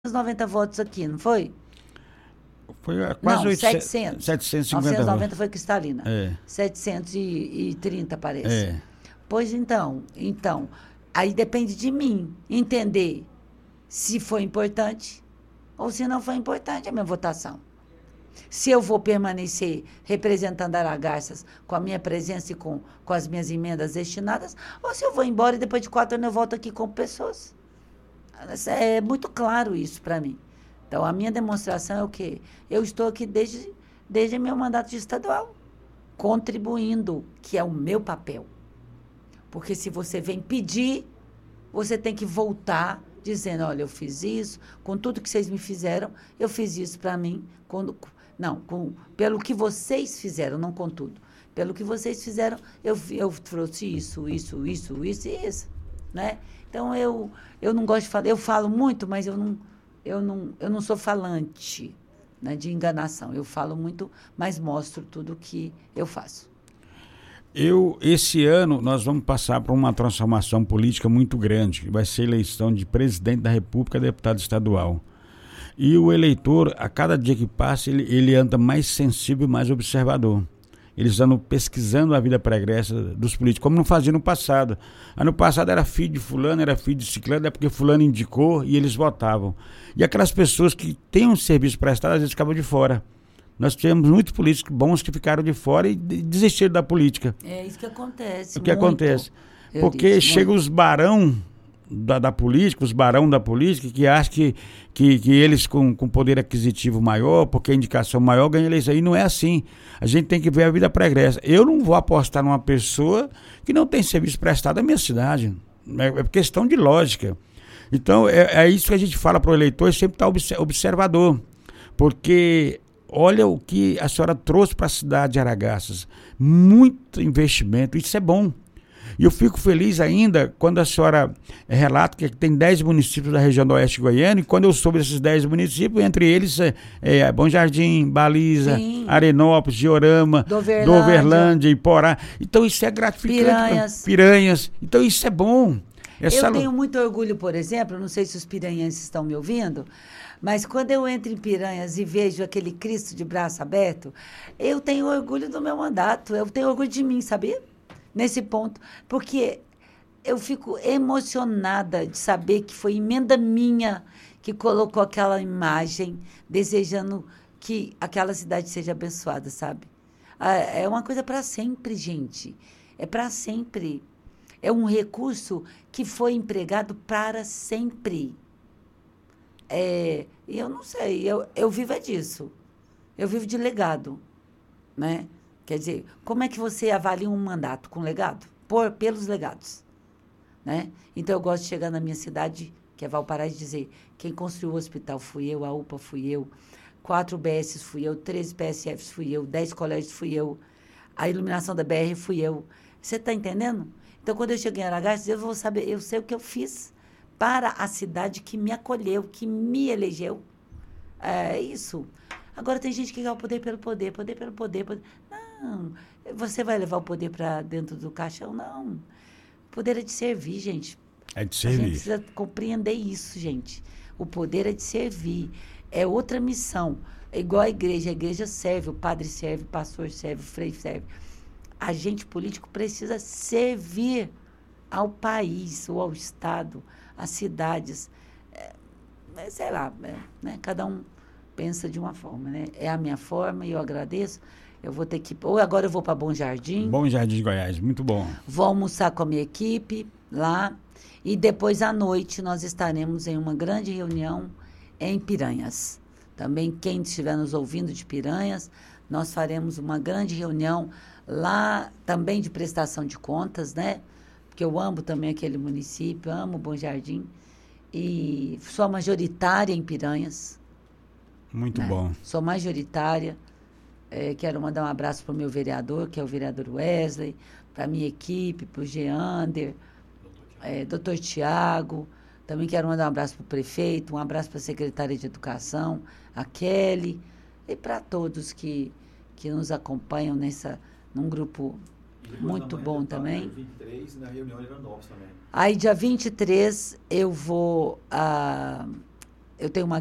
90 votos aqui, não foi? Foi quase Não, 800, 700. 750 990 votos. foi Cristalina. É, 730, parece. é. Pois então, aí depende de mim entender se foi importante ou se não foi importante a minha votação. Se eu vou permanecer representando Aragarças com a minha presença e com as minhas emendas destinadas, ou se eu vou embora e depois de 4 anos eu volto aqui como pessoas. É muito claro isso para mim. Então, a minha demonstração é o quê? Eu estou aqui desde meu mandato de estadual, contribuindo, que é o meu papel. Porque se você vem pedir, você tem que voltar dizendo, olha, eu fiz isso, com tudo que vocês me fizeram, eu fiz isso para mim, pelo que vocês fizeram, não com tudo. Pelo que vocês fizeram, eu trouxe isso, né? Então, eu não gosto de falar, eu falo muito, mas eu não sou falante, né, de enganação. Eu falo muito, mas mostro tudo que eu faço. Esse ano, nós vamos passar por uma transformação política muito grande, que vai ser a eleição de presidente da República e deputado estadual. E o eleitor, a cada dia que passa, ele anda mais sensível e mais observador. Eles andam pesquisando a vida pregressa dos políticos, como não fazia no passado. Ano passado era filho de fulano, era filho de ciclano, é porque fulano indicou e eles votavam. E aquelas pessoas que têm um serviço prestado, às vezes ficavam de fora. Nós tivemos muitos políticos bons que ficaram de fora e desistiram da política. É isso que acontece. O que acontece? Porque chegam os barão da política, os barão da política, que acham que eles com poder aquisitivo maior, porque a indicação maior ganha eleição. E não é assim. A gente tem que ver a vida pregressa. Eu não vou apostar numa pessoa que não tem serviço prestado na minha cidade. É questão de lógica. Então, é isso que a gente fala para o eleitor, sempre estar observador. Porque olha o que a senhora trouxe para a cidade de Aragarças. Muito investimento, isso é bom. E eu fico feliz ainda quando a senhora relata que tem 10 municípios da região do Oeste Goiano, e quando eu soube desses 10 municípios, entre eles Bom Jardim, Baliza, sim, Arenópolis, Diorama, Doverlândia, Iporá. Então isso é gratificante. Piranhas. Então isso é bom. Eu tenho muito orgulho, por exemplo, não sei se os piranhenses estão me ouvindo, mas quando eu entro em Piranhas e vejo aquele Cristo de braço aberto, eu tenho orgulho do meu mandato, eu tenho orgulho de mim, sabia? Nesse ponto, porque eu fico emocionada de saber que foi emenda minha que colocou aquela imagem, desejando que aquela cidade seja abençoada, sabe? É uma coisa para sempre, gente. É para sempre. É um recurso que foi empregado para sempre. E eu não sei, eu vivo disso. Eu vivo de legado, né? Quer dizer, como é que você avalia um mandato com legado? Pelos legados, né? Então, eu gosto de chegar na minha cidade, que é Valparaíso, e dizer, quem construiu o hospital fui eu, a UPA fui eu, 4 UBSs fui eu, 13 PSFs fui eu, 10 colégios fui eu, a iluminação da BR fui eu. Você está entendendo? Então, quando eu cheguei em Aragarças, eu vou saber, eu sei o que eu fiz para a cidade que me acolheu, que me elegeu. É isso. Agora, tem gente que quer o poder pelo poder, poder pelo poder. Não, você vai levar o poder para dentro do caixão? Não. O poder é de servir, gente. É de servir. A gente precisa compreender isso, gente. O poder é de servir. É outra missão. É igual a igreja serve, o padre serve, o pastor serve, o frei serve. A gente político precisa servir ao país, ou ao Estado, às cidades. Sei lá, né? Cada um pensa de uma forma, né? É a minha forma e eu agradeço. Eu vou ter que... Ou agora eu vou para Bom Jardim. Bom Jardim de Goiás, muito bom. Vou almoçar com a minha equipe lá. E depois, à noite, nós estaremos em uma grande reunião em Piranhas. Também, quem estiver nos ouvindo de Piranhas, nós faremos uma grande reunião lá, também de prestação de contas, né? Porque eu amo também aquele município, amo Bom Jardim. E sou majoritária em Piranhas. Muito bom. Sou majoritária. Quero mandar um abraço para o meu vereador, que é o vereador Wesley, para a minha equipe, para o Geander, doutor Tiago. Também quero mandar um abraço para o prefeito, um abraço para a secretária de Educação, a Kelly, e para todos que nos acompanham num grupo muito bom também. Dia 23, na reunião de Arenópolis também. Aí, dia 23, eu vou eu tenho uma